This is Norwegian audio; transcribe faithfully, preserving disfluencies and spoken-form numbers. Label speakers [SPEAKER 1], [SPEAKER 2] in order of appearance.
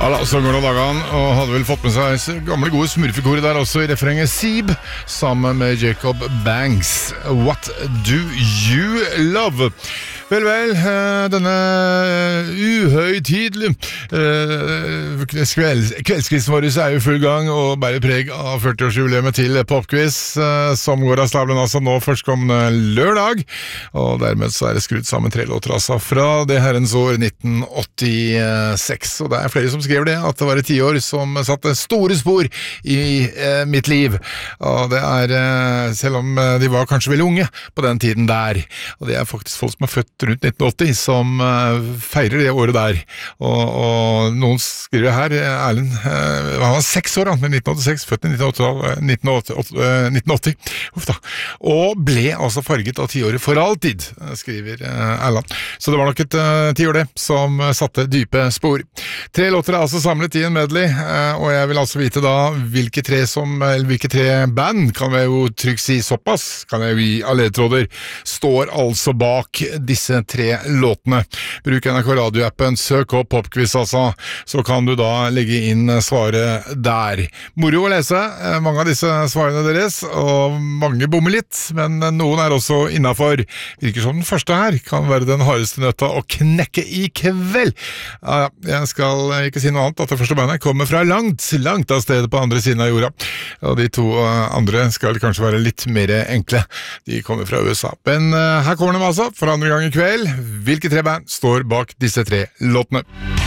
[SPEAKER 1] Ja da, så går det dagene, og hadde vel fått med seg gamle gode smurfekoret der også i refrenget Seeb, sammen med Jacob Banks. What do you love? Vel, vel, denne uhøytidelig kveldskvisten vår er jo full gang og bærer preg av førti-årsjubileet til Popquiz, som går av stabelen altså nå førstkommende lørdag, og dermed så er det skrudd sammen tre låter altså fra det herrens år nitten åttiseks, og det er flere som skriver det, at det var et tiår som satte store spor i eh, mitt liv, og det er, eh, selv om de var kanskje veldig unge på den tiden der, og det er faktisk folk som er født rundt nitten åtti som uh, feirer det året der, og, og noen skriver her, Erlend, uh, han var seks år, han, i nitten åttiseks, født i nitten åtti, Uff da, og ble altså farget av tiåret for alltid, skriver uh, Erland. Så det var nok et uh, tiår det, som uh, satte dype spor. Tre låter er altså samlet i en medley, uh, og jeg vil altså vite da hvilke tre som, eller hvilke tre band, kan jeg jo trygt si såpass, kan jeg jo gi av ledtråder, står altså bak disse tre låtene. Bruk N R K radioappen, søk opp Popquiz altså, så kan du da legge inn svaret der. Moro å lese, mange av disse svarene deres, og mange bommer litt, men noen er også innenfor. Virker som den første her kan være den hardeste nøtta å knekke i kveld. Ja, jeg skal ikke si noe annet, at det første bandet kommer fra langt, langt av stedet på andre siden av jorda, og de to andre skal kanskje være litt mer enkle. De kommer fra U S A. Men her kommer de altså, for andre gang i kveld. Hvilke tre band står bak disse tre låtene?